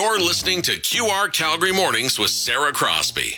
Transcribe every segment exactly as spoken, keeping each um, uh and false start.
You're listening to Q R Calgary Mornings with Sarah Crosby.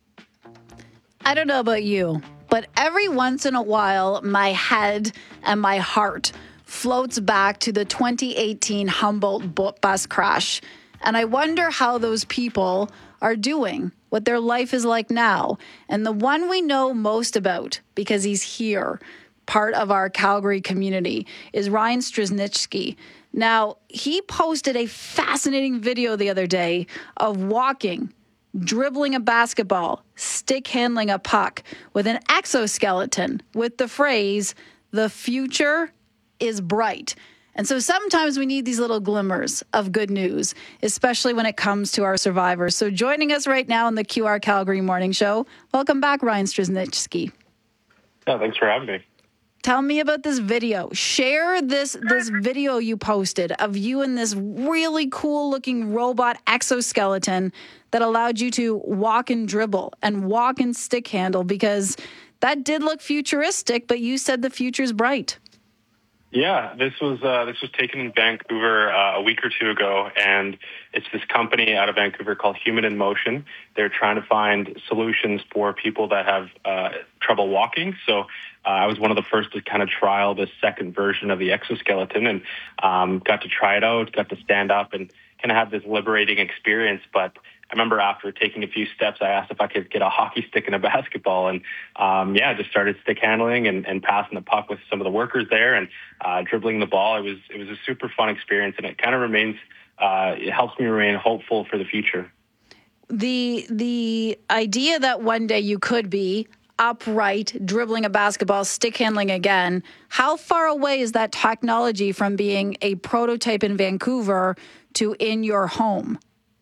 I don't know about you, but every once in a while, my head and my heart floats back to the twenty eighteen Humboldt bus crash. And I wonder how those people are doing, what their life is like now. And the one we know most about, because he's here, part of our Calgary community, is Ryan Strzelnicki. Now, he posted a fascinating video the other day of walking, dribbling a basketball, stick handling a puck with an exoskeleton with the phrase, "The future is bright." And so sometimes we need these little glimmers of good news, especially when it comes to our survivors. So joining us right now on the Q R Calgary Morning Show, welcome back, Ryan Strzelnicki. Yeah, thanks for having me. Tell me about this video. Share this this video you posted of you in this really cool looking robot exoskeleton that allowed you to walk and dribble and walk and stick handle, because that did look futuristic, but you said the future's bright. Yeah, this was uh, this was taken in Vancouver uh, a week or two ago, and it's this company out of Vancouver called Human in Motion. They're trying to find solutions for people that have uh, trouble walking. So uh, I was one of the first to kind of trial this second version of the exoskeleton, and um, got to try it out, got to stand up and kind of have this liberating experience. But I remember after taking a few steps, I asked if I could get a hockey stick and a basketball, and um, yeah, just started stick handling and, and passing the puck with some of the workers there and uh, dribbling the ball. It was it was a super fun experience, and it kind of remains. Uh, it helps me remain hopeful for the future. The the idea that one day you could be upright, dribbling a basketball, stick handling again. How far away is that technology from being a prototype in Vancouver to in your home?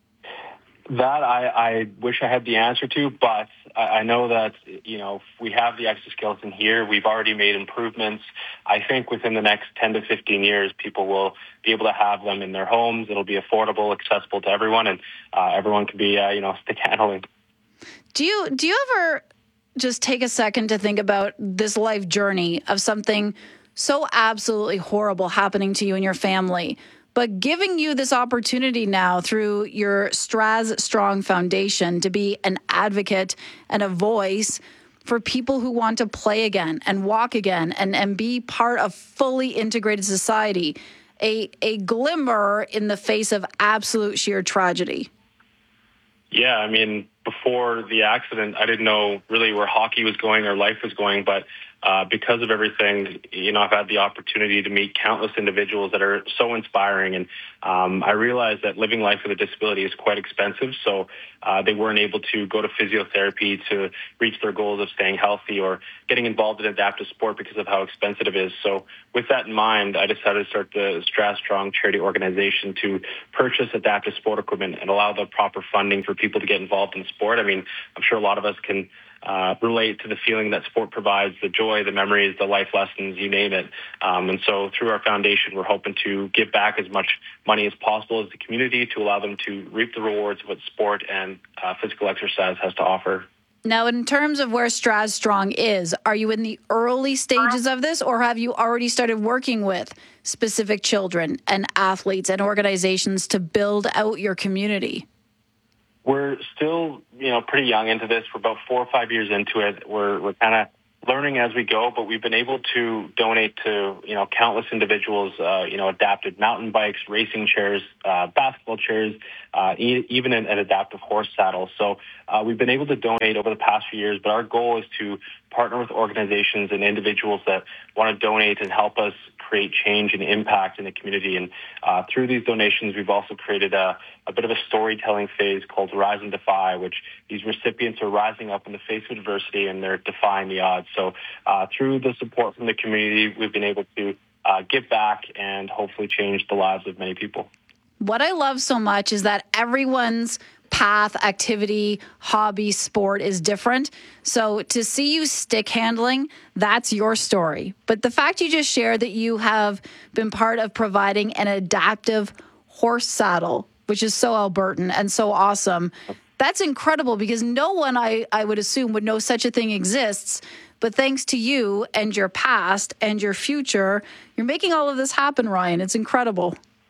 That I, I wish I had the answer to, but I, I know that, you know, we have the exoskeleton here. We've already made improvements. I think within the next ten to fifteen years, people will be able to have them in their homes. It'll be affordable, accessible to everyone, and uh, everyone can be, uh, you know, stick handling. Do you, do you ever just take a second to think about this life journey of something so absolutely horrible happening to you and your family, but giving you this opportunity now through your Straz Strong Foundation to be an advocate and a voice for people who want to play again and walk again and, and be part of fully integrated society, a, a glimmer in the face of absolute sheer tragedy? Yeah, I mean, before the accident, I didn't know really where hockey was going or life was going, but Uh, because of everything, you know, I've had the opportunity to meet countless individuals that are so inspiring. And um, I realized that living life with a disability is quite expensive. So uh, they weren't able to go to physiotherapy to reach their goals of staying healthy or getting involved in adaptive sport because of how expensive it is. So with that in mind, I decided to start the Straz Strong charity organization to purchase adaptive sport equipment and allow the proper funding for people to get involved in sport. I mean, I'm sure a lot of us can Uh, relate to the feeling that sport provides, the joy, the memories, the life lessons, you name it. Um, and so through our foundation, we're hoping to give back as much money as possible as the community to allow them to reap the rewards of what sport and uh, physical exercise has to offer. Now, in terms of where Straz Strong is, are you in the early stages of this, or have you already started working with specific children and athletes and organizations to build out your community? We're still, you know, pretty young into this. We're about four or five years into it. We're we're kind of learning as we go, but we've been able to donate to, you know, countless individuals, uh, you know, adapted mountain bikes, racing chairs, uh, basketball chairs, uh, e- even an, an adaptive horse saddle. So uh, we've been able to donate over the past few years, but our goal is to partner with organizations and individuals that want to donate and help us create change and impact in the community. And uh, through these donations, we've also created a, a bit of a storytelling phase called Rise and Defy, which these recipients are rising up in the face of adversity and they're defying the odds. So uh, through the support from the community, we've been able to uh, give back and hopefully change the lives of many people. What I love so much is that everyone's path, activity, hobby, sport is different. So to see you stick handling, that's your story. But the fact you just shared that you have been part of providing an adaptive horse saddle, which is so Albertan and so awesome, that's incredible, because no one, I, I would assume, would know such a thing exists. But thanks to you and your past and your future, you're making all of this happen, Ryan. It's incredible.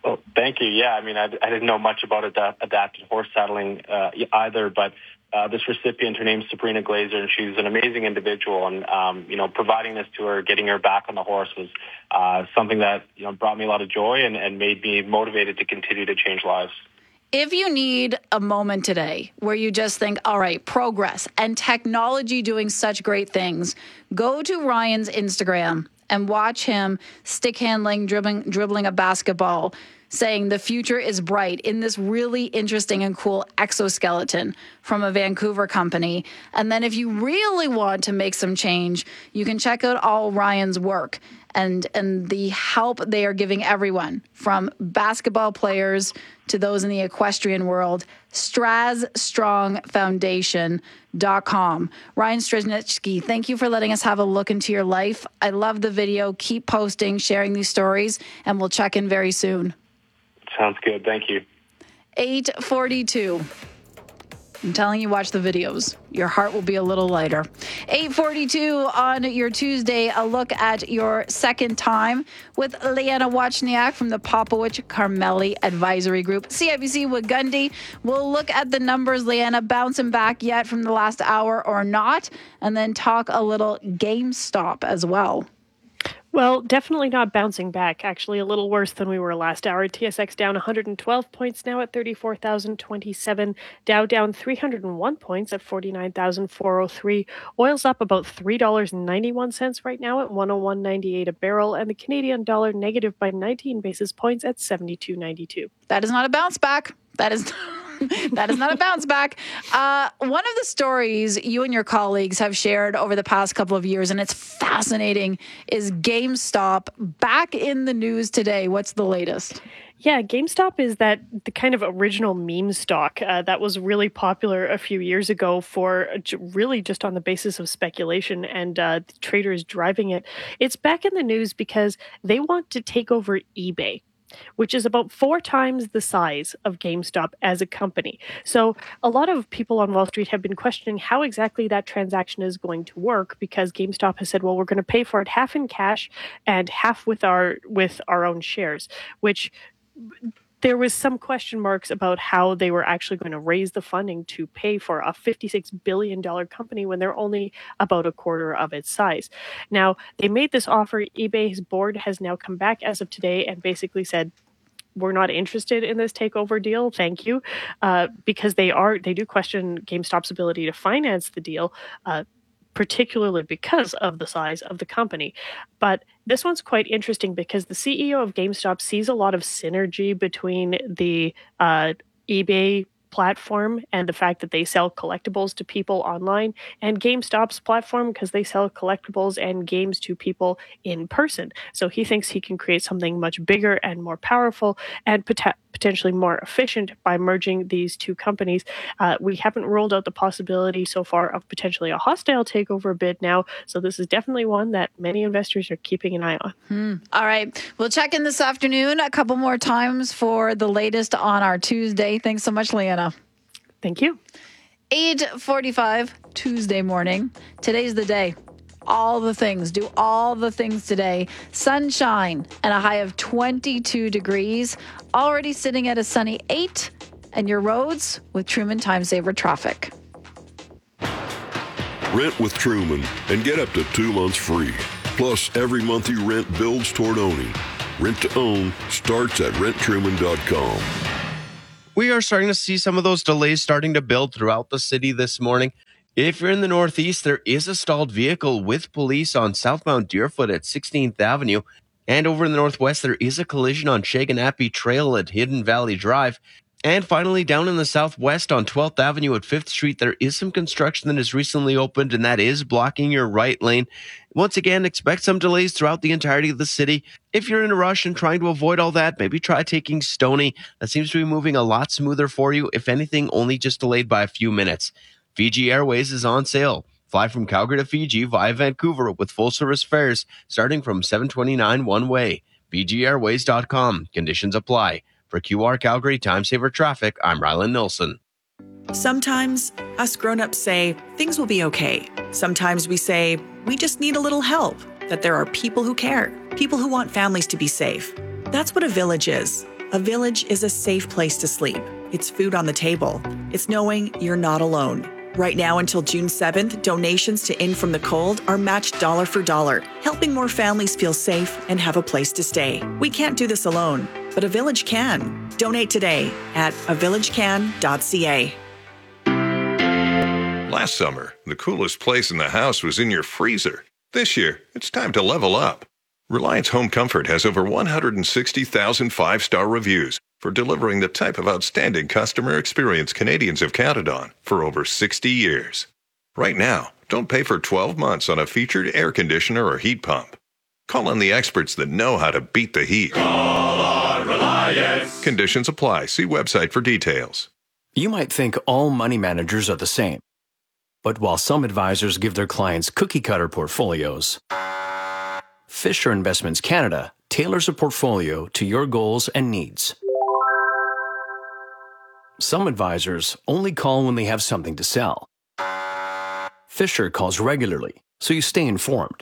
Well, thank you. Yeah, I mean, I, I didn't know much about adapt, adapted horse saddling uh, either, but uh, this recipient, her name's Sabrina Glazer, and she's an amazing individual. And, um, you know, providing this to her, getting her back on the horse was uh, something that, you know, brought me a lot of joy and, and made me motivated to continue to change lives. If you need a moment today where you just think, all right, progress and technology doing such great things, go to Ryan's Instagram and watch him stick handling, dribbling, dribbling a basketball, saying the future is bright in this really interesting and cool exoskeleton from a Vancouver company. And then if you really want to make some change, you can check out all Ryan's work and and the help they are giving everyone, from basketball players to those in the equestrian world. Straz Strong Foundation dot com. Ryan Strzelecki, thank you for letting us have a look into your life. I love the video. Keep posting, sharing these stories, and we'll check in very soon. Sounds good. Thank you. eight forty-two. I'm telling you, watch the videos. Your heart will be a little lighter. eight forty-two on your Tuesday, a look at your second time with Leanna Wachniak from the Popowich Carmeli Advisory Group. C I B C with Gundy. We'll look at the numbers, Leanna, bouncing back yet from the last hour or not, and then talk a little GameStop as well. Well, definitely not bouncing back. Actually, a little worse than we were last hour. T S X down one hundred twelve points now at thirty-four thousand twenty-seven. Dow down three hundred one points at forty-nine thousand four hundred three. Oil's up about three dollars and ninety-one cents right now at one oh one ninety-eight a barrel. And the Canadian dollar negative by nineteen basis points at seventy-two ninety-two. That is not a bounce back. That is... That is not a bounce back. Uh, one of the stories you and your colleagues have shared over the past couple of years, and it's fascinating, is GameStop back in the news today. What's the latest? Yeah, GameStop is that the kind of original meme stock uh, that was really popular a few years ago for really just on the basis of speculation and uh, the traders driving it. It's back in the news because they want to take over eBay, which is about four times the size of GameStop as a company. So a lot of people on Wall Street have been questioning how exactly that transaction is going to work, because GameStop has said, well, we're going to pay for it half in cash and half with our with our own shares, which there was some question marks about how they were actually going to raise the funding to pay for a fifty-six billion dollars company when they're only about a quarter of its size. Now, they made this offer. eBay's board has now come back as of today and basically said, we're not interested in this takeover deal. Thank you. Uh, because they are, they do question GameStop's ability to finance the deal, uh, particularly because of the size of the company. But this one's quite interesting because the C E O of GameStop sees a lot of synergy between the uh, eBay platform and the fact that they sell collectibles to people online, and GameStop's platform because they sell collectibles and games to people in person. So he thinks he can create something much bigger and more powerful and pot- potentially more efficient by merging these two companies. Uh, we haven't ruled out the possibility so far of potentially a hostile takeover bid now. So this is definitely one that many investors are keeping an eye on. Hmm. All right. We'll check in this afternoon a couple more times for the latest on our Tuesday. Thanks so much, Leanna. Thank you. eight forty-five Tuesday morning. Today's the day. All the things. Do all the things today. Sunshine and a high of twenty-two degrees. Already sitting at a sunny eight. And your roads with Truman Time Saver Traffic. Rent with Truman and get up to two months free. Plus, every month you rent builds toward owning. Rent to own starts at rent truman dot com. We are starting to see some of those delays starting to build throughout the city this morning. If you're in the Northeast, there is a stalled vehicle with police on southbound Deerfoot at sixteenth Avenue. And over in the Northwest, there is a collision on Shaganappy Trail at Hidden Valley Drive. And finally, down in the Southwest on twelfth Avenue at fifth Street, there is some construction that has recently opened, and that is blocking your right lane. Once again, expect some delays throughout the entirety of the city. If you're in a rush and trying to avoid all that, maybe try taking Stony. That seems to be moving a lot smoother for you. If anything, only just delayed by a few minutes. Fiji Airways is on sale. Fly from Calgary to Fiji via Vancouver with full-service fares starting from seven twenty-nine one way. Fiji Airways dot com. Conditions apply. For Q R Calgary Time Saver Traffic, I'm Rylan Nilsson. Sometimes us grown-ups say things will be okay. Sometimes we say we just need a little help, that there are people who care, people who want families to be safe. That's what a village is. A village is a safe place to sleep. It's food on the table. It's knowing you're not alone. Right now until June seventh, donations to In From the Cold are matched dollar for dollar, helping more families feel safe and have a place to stay. We can't do this alone, but a village can. Donate today at a village can dot c a. Last summer, the coolest place in the house was in your freezer. This year, it's time to level up. Reliance Home Comfort has over one hundred sixty thousand five-star reviews for delivering the type of outstanding customer experience Canadians have counted on for over sixty years. Right now, don't pay for twelve months on a featured air conditioner or heat pump. Call on the experts that know how to beat the heat. Call on Reliance. Conditions apply. See website for details. You might think all money managers are the same. But while some advisors give their clients cookie-cutter portfolios, Fisher Investments Canada tailors a portfolio to your goals and needs. Some advisors only call when they have something to sell. Fisher calls regularly, so you stay informed.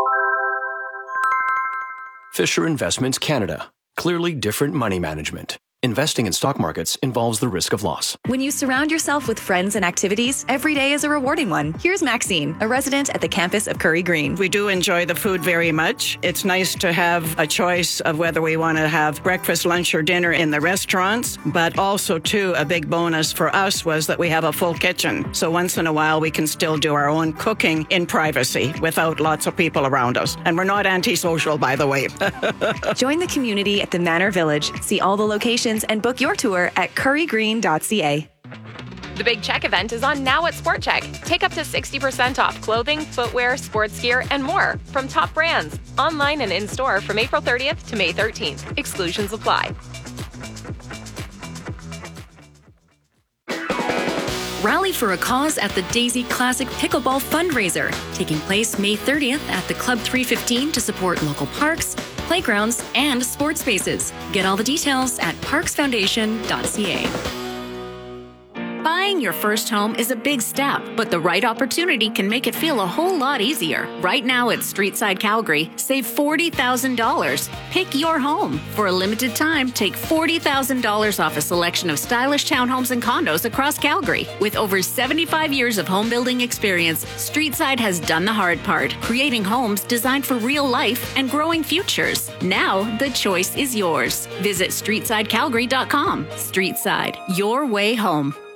Fisher Investments Canada. Clearly different money management. Investing in stock markets involves the risk of loss. When you surround yourself with friends and activities, every day is a rewarding one. Here's Maxine, a resident at the campus of Curry Green. We do enjoy the food very much. It's nice to have a choice of whether we want to have breakfast, lunch, or dinner in the restaurants, but also, too, a big bonus for us was that we have a full kitchen. So once in a while, we can still do our own cooking in privacy without lots of people around us. And we're not antisocial, by the way. Join the community at the Manor Village. See all the locations and book your tour at curry green dot c a. The Big Check event is on now at Sport Check. Take up to sixty percent off clothing, footwear, sports gear, and more from top brands. Online and in-store from April thirtieth to May thirteenth. Exclusions apply. Rally for a cause at the Daisy Classic Pickleball Fundraiser, taking place May thirtieth at the Club three fifteen to support local parks, playgrounds, and sports spaces. Get all the details at parks foundation dot c a. Buying your first home is a big step, but the right opportunity can make it feel a whole lot easier. Right now at Streetside Calgary, save forty thousand dollars. Pick your home. For a limited time, take forty thousand dollars off a selection of stylish townhomes and condos across Calgary. With over seventy-five years of home building experience, Streetside has done the hard part, creating homes designed for real life and growing futures. Now, the choice is yours. Visit streetside calgary dot com. Streetside, your way home.